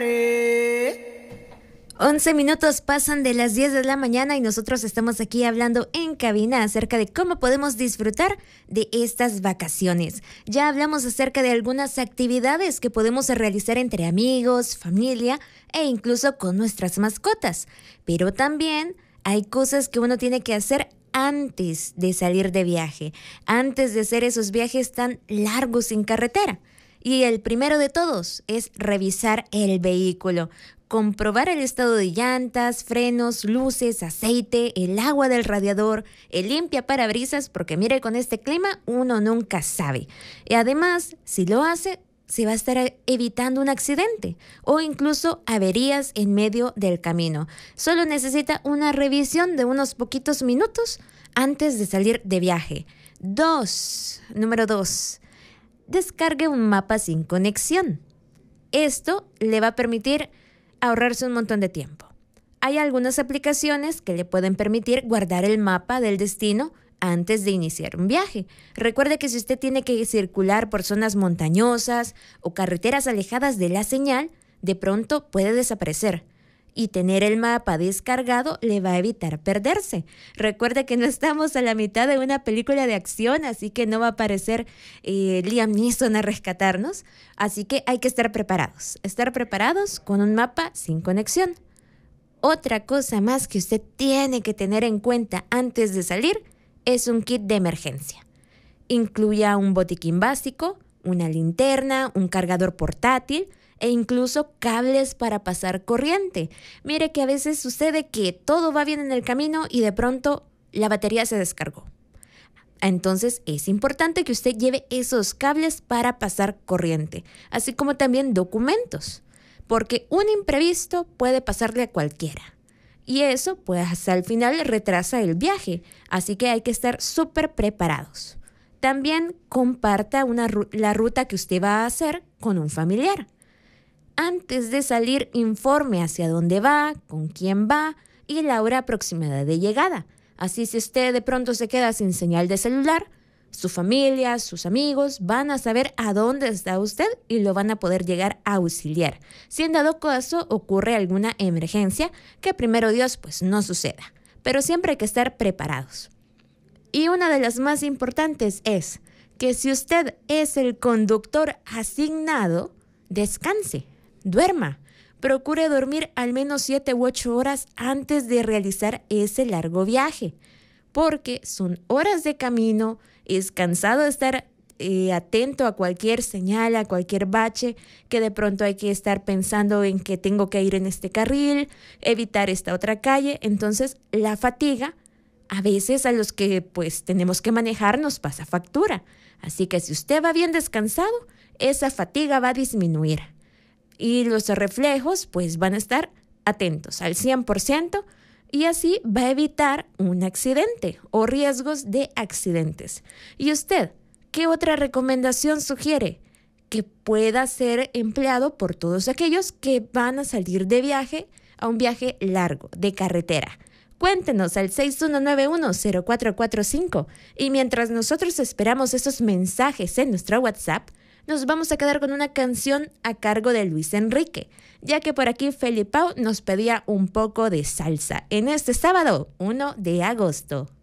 11 minutos pasan de las 10 de la mañana y nosotros estamos aquí hablando en cabina acerca de cómo podemos disfrutar de estas vacaciones. Ya hablamos acerca de algunas actividades que podemos realizar entre amigos, familia e incluso con nuestras mascotas. Pero también hay cosas que uno tiene que hacer antes de salir de viaje, antes de hacer esos viajes tan largos en carretera. Y el primero de todos es revisar el vehículo. Comprobar el estado de llantas, frenos, luces, aceite, el agua del radiador, el limpiaparabrisas, porque mire, con este clima uno nunca sabe. Y además, si lo hace, se va a estar evitando un accidente o incluso averías en medio del camino. Solo necesita una revisión de unos poquitos minutos antes de salir de viaje. Número 2. Descargue un mapa sin conexión. Esto le va a permitir ahorrarse un montón de tiempo. Hay algunas aplicaciones que le pueden permitir guardar el mapa del destino antes de iniciar un viaje. Recuerde que si usted tiene que circular por zonas montañosas o carreteras alejadas de la señal, de pronto puede desaparecer. Y tener el mapa descargado le va a evitar perderse. Recuerde que no estamos a la mitad de una película de acción, así que no va a aparecer Liam Neeson a rescatarnos. Así que hay que estar preparados con un mapa sin conexión. Otra cosa más que usted tiene que tener en cuenta antes de salir es un kit de emergencia. Incluya un botiquín básico, una linterna, un cargador portátil, e incluso cables para pasar corriente. Mire que a veces sucede que todo va bien en el camino y de pronto la batería se descargó. Entonces es importante que usted lleve esos cables para pasar corriente, así como también documentos, porque un imprevisto puede pasarle a cualquiera. Y eso, pues hasta el final retrasa el viaje, así que hay que estar súper preparados. También comparta la ruta que usted va a hacer con un familiar. Antes de salir, informe hacia dónde va, con quién va y la hora aproximada de llegada. Así, si usted de pronto se queda sin señal de celular, su familia, sus amigos van a saber a dónde está usted y lo van a poder llegar a auxiliar. Si en dado caso ocurre alguna emergencia, que primero Dios pues no suceda. Pero siempre hay que estar preparados. Y una de las más importantes es que si usted es el conductor asignado, descanse. Duerma. Procure dormir al menos 7 u 8 horas antes de realizar ese largo viaje, porque son horas de camino, es cansado de estar atento a cualquier señal, a cualquier bache, que de pronto hay que estar pensando en que tengo que ir en este carril, evitar esta otra calle. Entonces, la fatiga, a veces a los que pues tenemos que manejar nos pasa factura. Así que si usted va bien descansado, esa fatiga va a disminuir. Y los reflejos pues van a estar atentos al 100% y así va a evitar un accidente o riesgos de accidentes. ¿Y usted qué otra recomendación sugiere que pueda ser empleado por todos aquellos que van a salir de viaje a un viaje largo de carretera? Cuéntenos al 6191-0445 y mientras nosotros esperamos esos mensajes en nuestro WhatsApp, nos vamos a quedar con una canción a cargo de Luis Enrique, ya que por aquí Felipao nos pedía un poco de salsa en este sábado 1 de agosto.